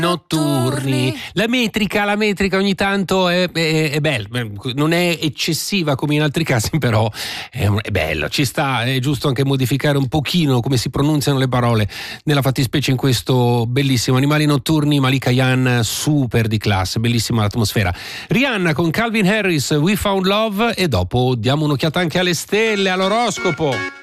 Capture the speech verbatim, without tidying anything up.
Notturni. La metrica, la metrica ogni tanto è, è, è bella, non è eccessiva come in altri casi, però è, è bella, ci sta, è giusto anche modificare un pochino come si pronunziano le parole, nella fattispecie in questo bellissimo Animali Notturni, Malika Yan, super di classe, bellissima l'atmosfera. Rihanna con Calvin Harris, We Found Love, e dopo diamo un'occhiata anche alle stelle, all'oroscopo.